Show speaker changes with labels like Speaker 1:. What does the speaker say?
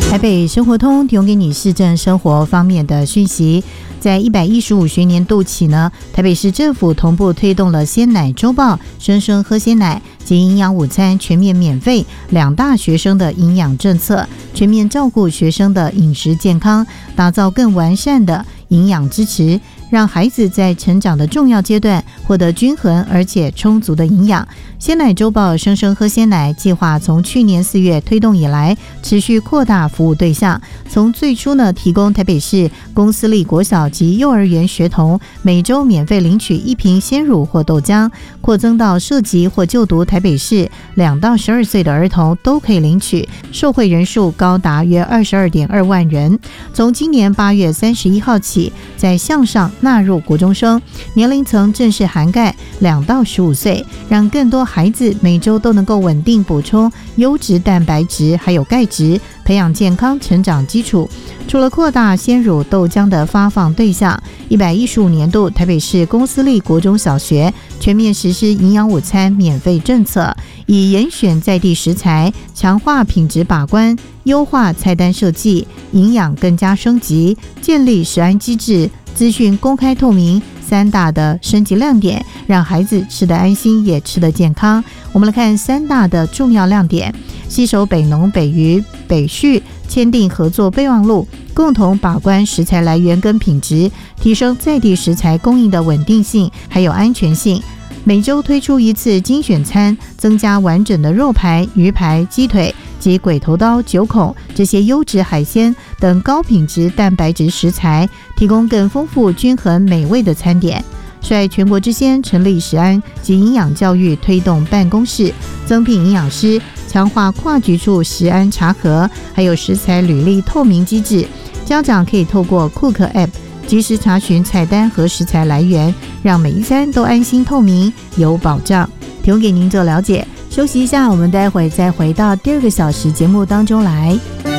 Speaker 1: 台北生活通提供给你市政生活方面的讯息。在115学年度起呢，台北市政府同步推动了鲜奶周报、生生喝鲜奶及营养午餐全面免费2大学生的营养政策，全面照顾学生的饮食健康，打造更完善的营养支持，让孩子在成长的重要阶段获得均衡而且充足的营养。鲜奶周报生生喝鲜奶计划从去年4月推动以来，持续扩大服务对象，从最初呢提供台北市公私立国小及幼儿园学童每周免费领取1瓶鲜乳或豆浆，扩增到涉及或就读台北市2到12岁的儿童都可以领取，受惠人数高达约22.2万人。从今年8月31号起，在向上纳入国中生年龄层正式涵盖2到15岁，让更多孩子每周都能够稳定补充优质蛋白质还有钙质，培养健康成长基础。除了扩大鲜乳豆浆的发放对象，115年度台北市公私立国中小学全面实施营养午餐免费政策，以严选在地食材，强化品质把关，优化菜单设计，营养更加升级，建立食安机制，资讯公开透明，3大的升级亮点，让孩子吃得安心也吃得健康。我们来看3大的重要亮点：携手北农、北渔、北畜签订合作备忘录，共同把关食材来源跟品质，提升在地食材供应的稳定性还有安全性。每周推出1次精选餐，增加完整的肉排、鱼排、鸡腿及鬼头刀、九孔这些优质海鲜等高品质蛋白质食材，提供更丰富、均衡、美味的餐点。率全国之先成立食安及营养教育推动办公室，增聘营养师，强化跨局处食安查核，还有食材履历透明机制。家长可以透过 Cook App 及时查询菜单和食材来源，让每一餐都安心透明有保障。提供给您做了解。休息一下，我们待会再回到第2个小时节目当中来。